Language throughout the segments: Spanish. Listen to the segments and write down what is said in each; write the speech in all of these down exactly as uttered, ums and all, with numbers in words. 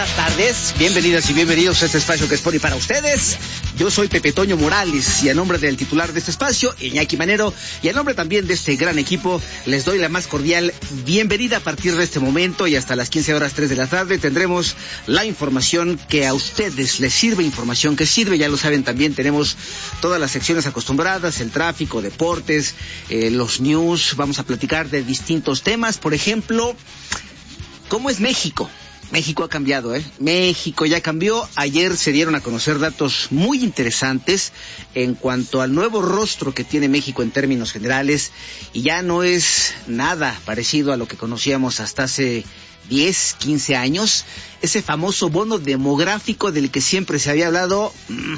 buenas tardes, bienvenidas y bienvenidos a este espacio que es por y para ustedes. Yo soy Pepe Toño Morales y a nombre del titular de este espacio, Iñaki Manero, y a nombre también de este gran equipo, les doy la más cordial bienvenida. A partir de este momento y hasta las quince horas tres de la tarde tendremos la información que a ustedes les sirve, información que sirve. Ya lo saben, también tenemos todas las secciones acostumbradas, el tráfico, deportes, eh, los news. Vamos a platicar de distintos temas, por ejemplo, ¿cómo es México? México ha cambiado, ¿eh? México ya cambió. Ayer se dieron a conocer datos muy interesantes en cuanto al nuevo rostro que tiene México en términos generales, y ya no es nada parecido a lo que conocíamos hasta hace diez, quince años. Ese famoso bono demográfico del que siempre se había hablado, mmm,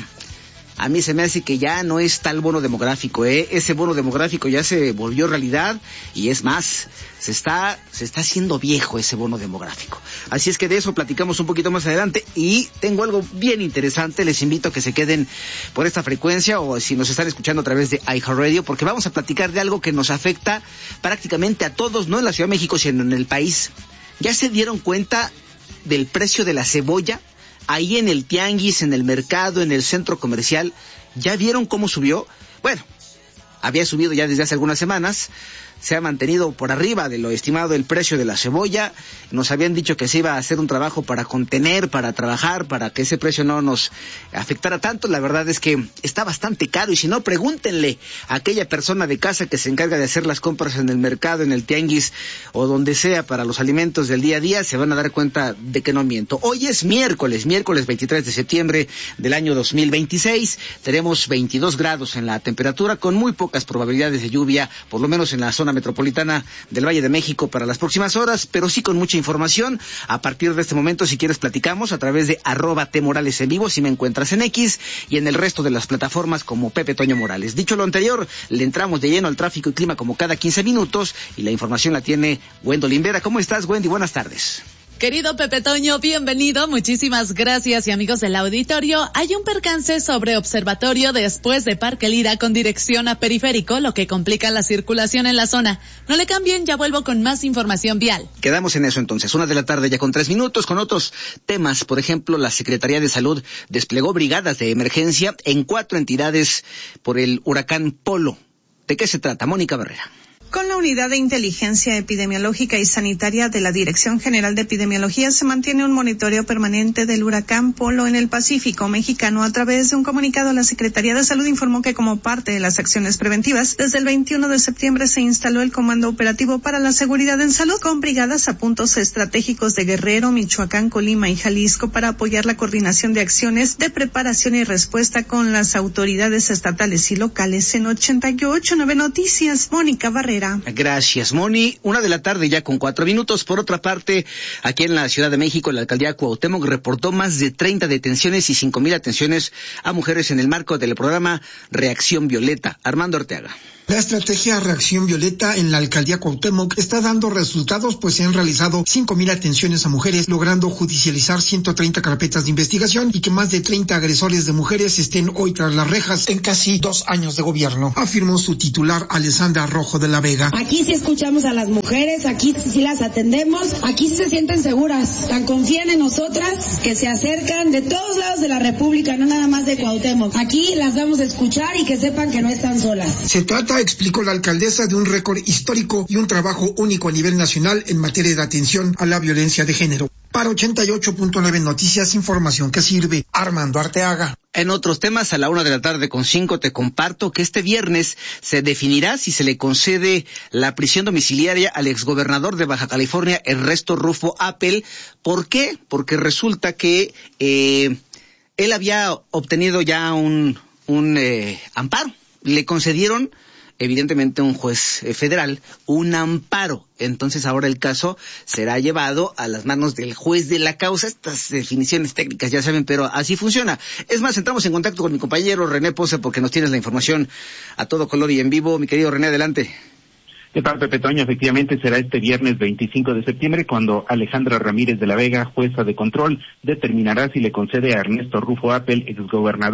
a mí se me hace que ya no es tal bono demográfico, ¿eh? Ese bono demográfico ya se volvió realidad, y es más, se está, se está haciendo viejo ese bono demográfico. Así es que de eso platicamos un poquito más adelante, y tengo algo bien interesante. Les invito a que se queden por esta frecuencia, o si nos están escuchando a través de iHeartRadio, porque vamos a platicar de algo que nos afecta prácticamente a todos, no en la Ciudad de México, sino en el país. ¿Ya se dieron cuenta del precio de la cebolla? Ahí en el tianguis, en el mercado, en el centro comercial, ¿ya vieron cómo subió? Bueno, había subido ya desde hace algunas semanas. Se ha mantenido por arriba de lo estimado el precio de la cebolla. Nos habían dicho que se iba a hacer un trabajo para contener, para trabajar, para que ese precio no nos afectara tanto. La verdad es que está bastante caro, y si no, pregúntenle a aquella persona de casa que se encarga de hacer las compras en el mercado, en el tianguis o donde sea para los alimentos del día a día. Se van a dar cuenta de que no miento. Hoy es miércoles, miércoles veintitrés de septiembre del año dos mil veintiséis. Tenemos veintidós grados en la temperatura, con muy pocas probabilidades de lluvia, por lo menos en la zona metropolitana del Valle de México para las próximas horas, pero sí con mucha información. A partir de este momento, si quieres, platicamos a través de arroba T Morales en vivo, si me encuentras en X, y en el resto de las plataformas como Pepe Toño Morales. Dicho lo anterior, le entramos de lleno al tráfico y clima como cada quince minutos, y la información la tiene Wendo Limbera. ¿Cómo estás, Wendy? Buenas tardes. Querido Pepe Toño, bienvenido, muchísimas gracias. Y amigos del auditorio, hay un percance sobre Observatorio después de Parque Lira con dirección a Periférico, lo que complica la circulación en la zona. No le cambien, ya vuelvo con más información vial. Quedamos en eso entonces, una de la tarde ya con tres minutos, con otros temas. Por ejemplo, la Secretaría de Salud desplegó brigadas de emergencia en cuatro entidades por el huracán Polo. ¿De qué se trata? Mónica Barrera. Con la Unidad de Inteligencia Epidemiológica y Sanitaria de la Dirección General de Epidemiología se mantiene un monitoreo permanente del huracán Polo en el Pacífico mexicano. A través de un comunicado, la Secretaría de Salud informó que como parte de las acciones preventivas, desde el veintiuno de septiembre se instaló el Comando Operativo para la Seguridad en Salud, con brigadas a puntos estratégicos de Guerrero, Michoacán, Colima y Jalisco para apoyar la coordinación de acciones de preparación y respuesta con las autoridades estatales y locales. En ochenta y ocho punto nueve Noticias, Mónica Barrera. Gracias, Moni. Una de la tarde ya con cuatro minutos. Por otra parte, aquí en la Ciudad de México, la alcaldía Cuauhtémoc reportó más de treinta detenciones y cinco mil atenciones a mujeres en el marco del programa Reacción Violeta. Armando Arteaga. La estrategia Reacción Violeta en la alcaldía Cuauhtémoc está dando resultados, pues se han realizado cinco mil atenciones a mujeres, logrando judicializar ciento treinta carpetas de investigación, y que más de treinta agresores de mujeres estén hoy tras las rejas en casi dos años de gobierno, afirmó su titular Alessandra Rojo de la Vega. Aquí sí escuchamos a las mujeres, aquí sí las atendemos, aquí sí se sienten seguras, tan confían en nosotras que se acercan de todos lados de la República, no nada más de Cuauhtémoc. Aquí las vamos a escuchar y que sepan que no están solas. Se trata, explicó la alcaldesa, de un récord histórico y un trabajo único a nivel nacional en materia de atención a la violencia de género. Para ochenta y ocho punto nueve Noticias, información que sirve. Armando Arteaga. En otros temas, a la una de la tarde con cinco, te comparto que este viernes se definirá si se le concede la prisión domiciliaria al exgobernador de Baja California, Ernesto Rufo Appel. ¿Por qué? Porque resulta que eh, él había obtenido ya un, un eh, amparo. Le concedieron, evidentemente, un juez federal un amparo. Entonces ahora el caso será llevado a las manos del juez de la causa. Estas definiciones técnicas ya saben, pero así funciona. Es más, entramos en contacto con mi compañero René Poza, porque nos tienes la información a todo color y en vivo. Mi querido René, adelante. ¿Qué tal, Pepe Toño? Efectivamente será este viernes veinticinco de septiembre cuando Alejandra Ramírez de la Vega, jueza de control, determinará si le concede a Ernesto Rufo Appel, exgobernador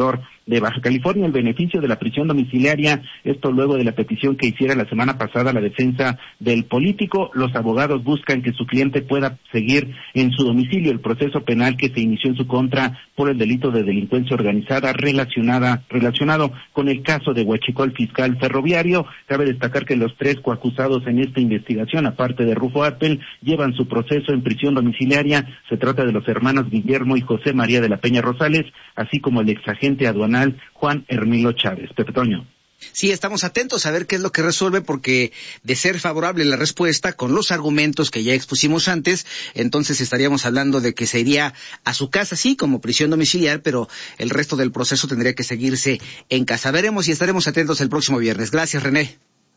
de Baja California el beneficio de la prisión domiciliaria, esto luego de la petición que hiciera la semana pasada la defensa del político. Los abogados buscan que su cliente pueda seguir en su domicilio el proceso penal que se inició en su contra por el delito de delincuencia organizada relacionada relacionado con el caso de Huachicol, fiscal ferroviario. Cabe destacar que los tres coacusados en esta investigación, aparte de Rufo Appel, llevan su proceso en prisión domiciliaria. Se trata de los hermanos Guillermo y José María de la Peña Rosales, así como el exagente aduanal Juan Hermilo Chávez. Pepe Toño. Sí, estamos atentos a ver qué es lo que resuelve, porque de ser favorable la respuesta con los argumentos que ya expusimos antes, entonces estaríamos hablando de que se iría a su casa, sí, como prisión domiciliar, pero el resto del proceso tendría que seguirse en casa. Veremos y estaremos atentos el próximo viernes. Gracias, René.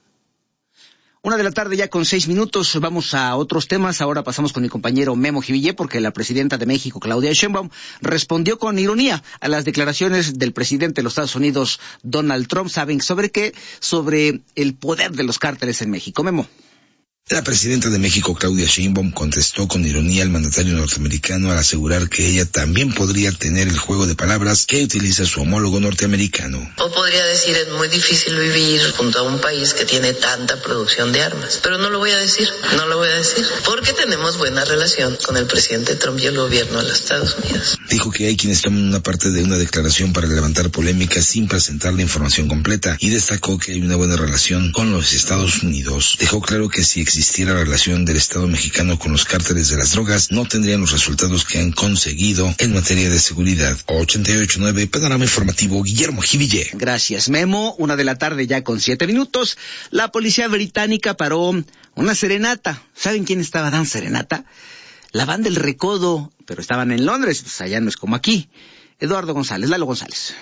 Una de la tarde ya con seis minutos, vamos a otros temas. Ahora pasamos con mi compañero Memo Jivillé, porque la presidenta de México, Claudia Sheinbaum, respondió con ironía a las declaraciones del presidente de los Estados Unidos, Donald Trump. ¿Saben sobre qué? Sobre el poder de los cárteles en México. Memo. La presidenta de México, Claudia Sheinbaum, contestó con ironía al mandatario norteamericano al asegurar que ella también podría tener el juego de palabras que utiliza su homólogo norteamericano. O podría decir, es muy difícil vivir junto a un país que tiene tanta producción de armas. Pero no lo voy a decir, no lo voy a decir, porque tenemos buena relación con el presidente Trump y el gobierno de los Estados Unidos. Dijo que hay quienes toman una parte de una declaración para levantar polémica sin presentar la información completa, y destacó que hay una buena relación con los Estados Unidos. Dejó claro que si existiera la relación del Estado mexicano con los cárteles de las drogas, no tendrían los resultados que han conseguido en materia de seguridad. ochenta y ocho punto nueve, Panorama Informativo, Guillermo Jivillé. Gracias, Memo. Una de la tarde ya con siete minutos. La policía británica paró una serenata. ¿Saben quién estaba dando serenata? La banda El Recodo, pero estaban en Londres, pues allá no es como aquí. Eduardo González, Lalo González.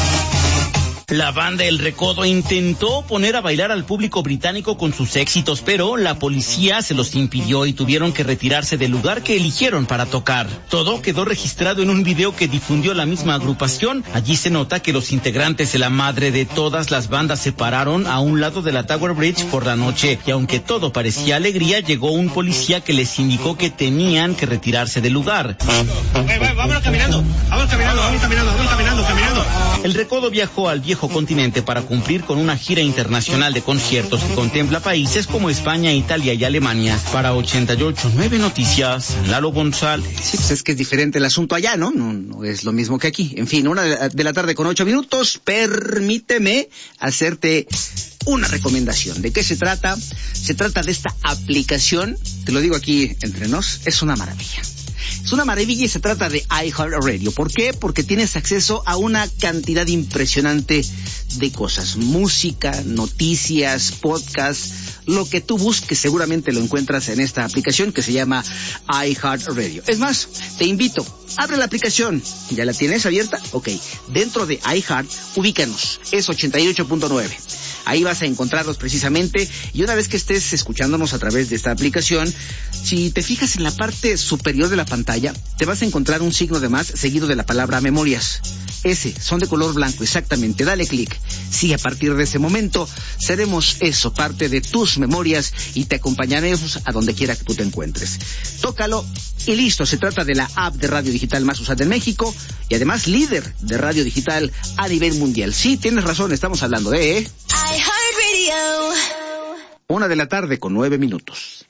La banda El Recodo intentó poner a bailar al público británico con sus éxitos, pero la policía se los impidió y tuvieron que retirarse del lugar que eligieron para tocar. Todo quedó registrado en un video que difundió la misma agrupación. Allí se nota que los integrantes de la madre de todas las bandas se pararon a un lado de la Tower Bridge por la noche, y aunque todo parecía alegría, llegó un policía que les indicó que tenían que retirarse del lugar. Hey, hey, vámonos caminando, vámonos caminando, vámonos caminando, vámonos caminando, caminando. El Recodo viajó al viejo continente para cumplir con una gira internacional de conciertos que contempla países como España, Italia y Alemania. Para ochenta y ocho punto nueve Noticias, Lalo González. Sí, pues es que es diferente el asunto allá, ¿no? No, no es lo mismo que aquí. En fin, una de la tarde con ocho minutos. Permíteme hacerte una recomendación. ¿De qué se trata? Se trata de esta aplicación, te lo digo aquí entre nos, es una maravilla. Es una maravilla y se trata de iHeartRadio. ¿Por qué? Porque tienes acceso a una cantidad impresionante de cosas. Música, noticias, podcasts, lo que tú busques seguramente lo encuentras en esta aplicación que se llama iHeartRadio. Es más, te invito, abre la aplicación. ¿Ya la tienes abierta? Ok. Dentro de iHeart, ubícanos. Es ochenta y ocho punto nueve. Ahí vas a encontrarlos precisamente, y una vez que estés escuchándonos a través de esta aplicación, si te fijas en la parte superior de la pantalla, te vas a encontrar un signo de más seguido de la palabra memorias. Ese, son de color blanco, exactamente. Dale clic. Sí, a partir de ese momento seremos eso, parte de tus memorias, y te acompañaremos a donde quiera que tú te encuentres. Tócalo y listo. Se trata de la app de radio digital más usada en México y además líder de radio digital a nivel mundial. Sí, tienes razón, estamos hablando de iHeartRadio. Una de la tarde con nueve minutos.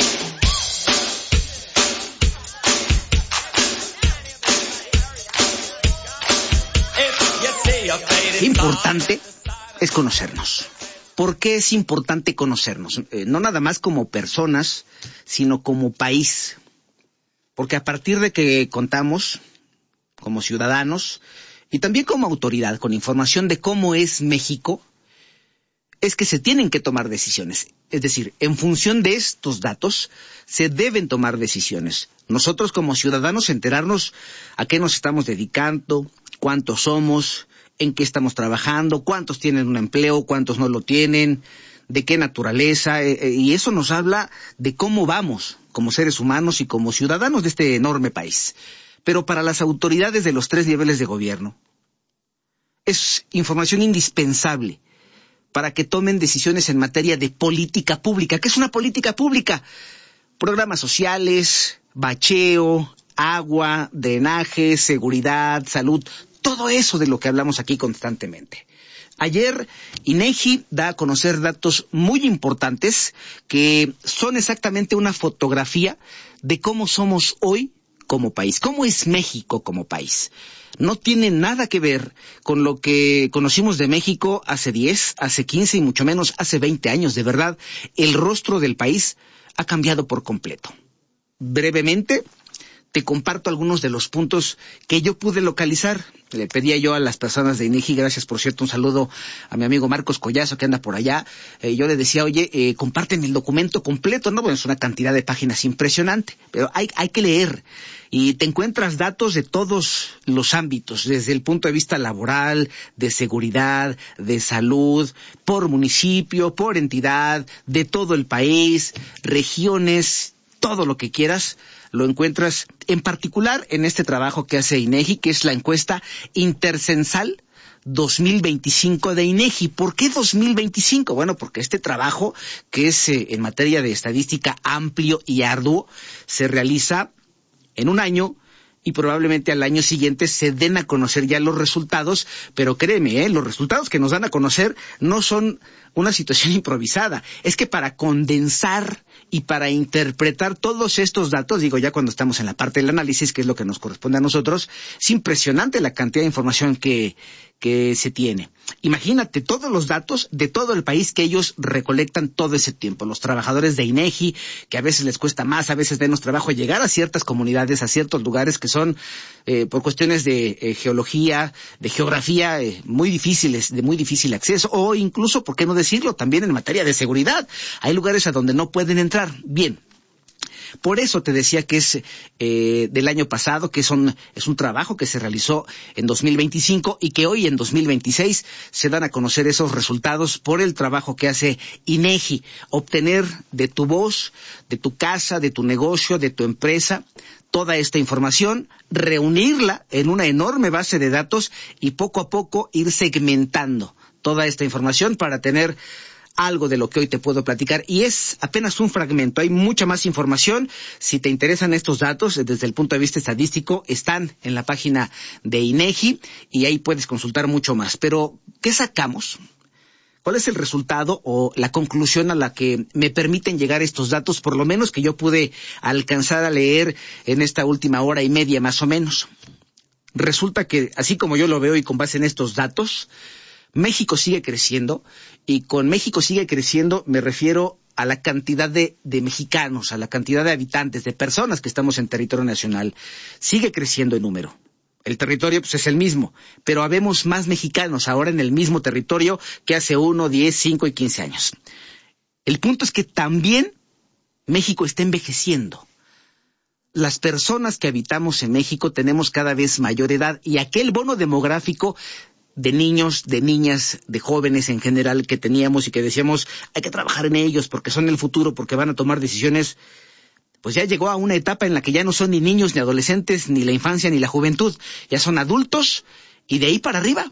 Importante es conocernos. ¿Por qué es importante conocernos? Eh, no nada más como personas, sino como país. Porque a partir de que contamos como ciudadanos y también como autoridad con información de cómo es México, es que se tienen que tomar decisiones. Es decir, en función de estos datos se deben tomar decisiones. Nosotros como ciudadanos enterarnos a qué nos estamos dedicando, cuántos somos, en qué estamos trabajando, cuántos tienen un empleo, cuántos no lo tienen, de qué naturaleza, eh, y eso nos habla de cómo vamos como seres humanos y como ciudadanos de este enorme país. Pero para las autoridades de los tres niveles de gobierno, es información indispensable para que tomen decisiones en materia de política pública. ¿Qué es una política pública? Programas sociales, bacheo, agua, drenaje, seguridad, salud, todo eso de lo que hablamos aquí constantemente. Ayer, INEGI da a conocer datos muy importantes que son exactamente una fotografía de cómo somos hoy como país, cómo es México como país. No tiene nada que ver con lo que conocimos de México hace diez, hace quince y mucho menos hace veinte años. De verdad, el rostro del país ha cambiado por completo. Brevemente, te comparto algunos de los puntos que yo pude localizar. Le pedía yo a las personas de INEGI, gracias por cierto, un saludo a mi amigo Marcos Collazo que anda por allá. Eh, yo le decía, oye, eh, comparten el documento completo, ¿no? Bueno, es una cantidad de páginas impresionante, pero hay, hay que leer. Y te encuentras datos de todos los ámbitos, desde el punto de vista laboral, de seguridad, de salud, por municipio, por entidad, de todo el país, regiones, todo lo que quieras. Lo encuentras en particular en este trabajo que hace INEGI, que es la encuesta intercensal dos mil veinticinco de INEGI. ¿Por qué dos mil veinticinco? Bueno, porque este trabajo, que es eh, en materia de estadística amplio y arduo, se realiza en un año y probablemente al año siguiente se den a conocer ya los resultados, pero créeme, ¿eh? Los resultados que nos dan a conocer no son una situación improvisada, es que para condensar y para interpretar todos estos datos, digo ya cuando estamos en la parte del análisis, que es lo que nos corresponde a nosotros, es impresionante la cantidad de información que, que se tiene. Imagínate todos los datos de todo el país que ellos recolectan todo ese tiempo. Los trabajadores de INEGI, que a veces les cuesta más, a veces menos trabajo llegar a ciertas comunidades, a ciertos lugares que son, eh, por cuestiones de eh, geología, de geografía, eh, muy difíciles, de muy difícil acceso, o incluso, ¿por qué no decirlo?, también en materia de seguridad. Hay lugares a donde no pueden entrar. Bien. Por eso te decía que es eh, del año pasado, que son, es un trabajo que se realizó en dos mil veinticinco y que hoy en dos mil veintiséis se dan a conocer esos resultados por el trabajo que hace INEGI. Obtener de tu voz, de tu casa, de tu negocio, de tu empresa, toda esta información, reunirla en una enorme base de datos y poco a poco ir segmentando toda esta información para tener algo de lo que hoy te puedo platicar, y es apenas un fragmento. Hay mucha más información. Si te interesan estos datos desde el punto de vista estadístico, están en la página de INEGI y ahí puedes consultar mucho más. Pero, ¿qué sacamos? ¿Cuál es el resultado o la conclusión a la que me permiten llegar estos datos, por lo menos que yo pude alcanzar a leer en esta última hora y media más o menos? Resulta que, así como yo lo veo y con base en estos datos, México sigue creciendo, y con México sigue creciendo me refiero a la cantidad de, de mexicanos, a la cantidad de habitantes, de personas que estamos en territorio nacional. Sigue creciendo en número. El territorio pues es el mismo, pero habemos más mexicanos ahora en el mismo territorio que hace uno, diez, cinco y quince años. El punto es que también México está envejeciendo. Las personas que habitamos en México tenemos cada vez mayor edad, y aquel bono demográfico de niños, de niñas, de jóvenes en general que teníamos y que decíamos hay que trabajar en ellos porque son el futuro, porque van a tomar decisiones, pues ya llegó a una etapa en la que ya no son ni niños, ni adolescentes, ni la infancia, ni la juventud. Ya son adultos y de ahí para arriba.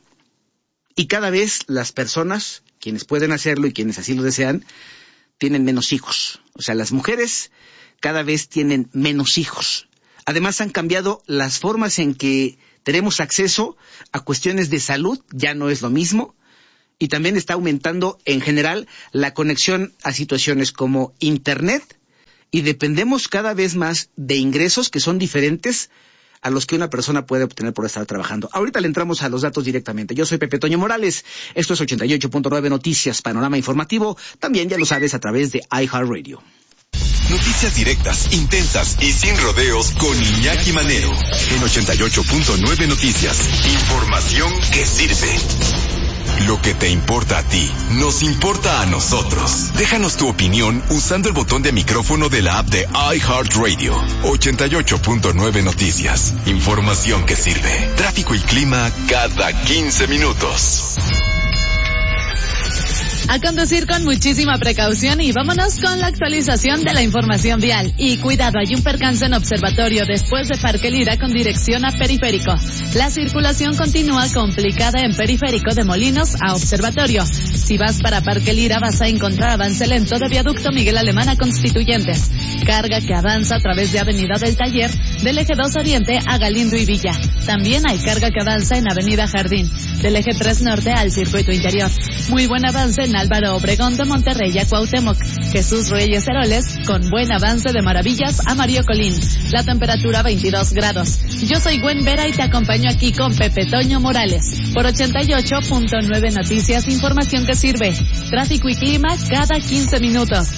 Y cada vez las personas, quienes pueden hacerlo y quienes así lo desean, tienen menos hijos. O sea, las mujeres cada vez tienen menos hijos. Además han cambiado las formas en que tenemos acceso a cuestiones de salud, ya no es lo mismo, y también está aumentando en general la conexión a situaciones como Internet, y dependemos cada vez más de ingresos que son diferentes a los que una persona puede obtener por estar trabajando. Ahorita le entramos a los datos directamente. Yo soy Pepe Toño Morales, esto es ochenta y ocho punto nueve Noticias, panorama informativo, también ya lo sabes a través de iHeartRadio. Noticias directas, intensas y sin rodeos con Iñaki Manero. En ochenta y ocho punto nueve Noticias. Información que sirve. Lo que te importa a ti, nos importa a nosotros. Déjanos tu opinión usando el botón de micrófono de la app de iHeartRadio. ochenta y ocho punto nueve Noticias. Información que sirve. Tráfico y clima cada quince minutos. A conducir con muchísima precaución y vámonos con la actualización de la información vial. Y cuidado, hay un percance en Observatorio después de Parque Lira con dirección a Periférico. La circulación continúa complicada en Periférico de Molinos a Observatorio. Si vas para Parque Lira vas a encontrar avance lento de Viaducto Miguel Alemán a Constituyentes. Carga que avanza a través de Avenida del Taller, del Eje dos Oriente a Galindo y Villa. También hay carga que avanza en Avenida Jardín, del Eje tres Norte al Circuito Interior. Muy buen avance en Álvaro Obregón de Monterrey a Cuauhtémoc. Jesús Reyes Heroles con buen avance de Maravillas a Mario Colín. La temperatura veintidós grados. Yo soy Gwen Vera y te acompaño aquí con Pepe Toño Morales. Por ochenta y ocho punto nueve Noticias, información que sirve. Tráfico y clima cada quince minutos.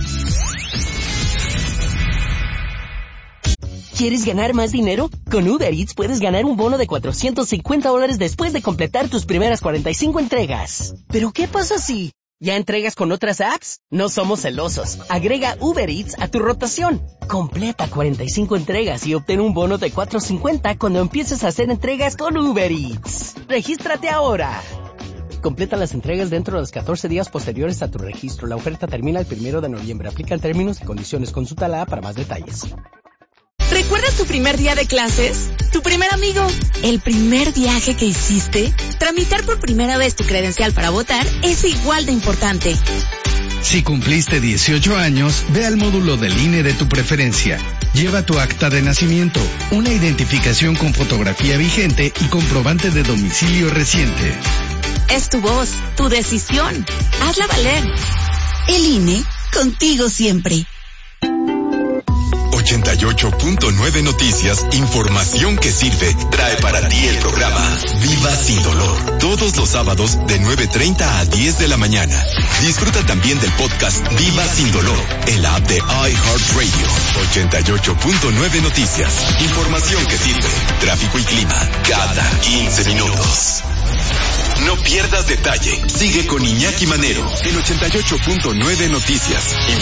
¿Quieres ganar más dinero? Con Uber Eats puedes ganar un bono de cuatrocientos cincuenta dólares después de completar tus primeras cuarenta y cinco entregas. ¿Pero qué pasa si ya entregas con otras apps? No somos celosos. Agrega Uber Eats a tu rotación. Completa cuarenta y cinco entregas y obtén un bono de cuatrocientos cincuenta cuando empieces a hacer entregas con Uber Eats. ¡Regístrate ahora! Completa las entregas dentro de los catorce días posteriores a tu registro. La oferta termina el primero de noviembre. Aplican términos y condiciones. Consulta la A para más detalles. ¿Recuerdas tu primer día de clases? ¿Tu primer amigo? ¿El primer viaje que hiciste? Tramitar por primera vez tu credencial para votar es igual de importante. Si cumpliste dieciocho años, ve al módulo del I N E de tu preferencia. Lleva tu acta de nacimiento, una identificación con fotografía vigente y comprobante de domicilio reciente. Es tu voz, tu decisión. Hazla valer. El I N E, contigo siempre. ochenta y ocho punto nueve Noticias, información que sirve, trae para ti el programa Viva Sin Dolor, todos los sábados de nueve treinta a diez de la mañana. Disfruta también del podcast Viva Sin Dolor en la app de iHeartRadio. ochenta y ocho punto nueve Noticias, información que sirve, tráfico y clima cada quince minutos. No pierdas detalle, sigue con Iñaki Manero en ochenta y ocho punto nueve Noticias.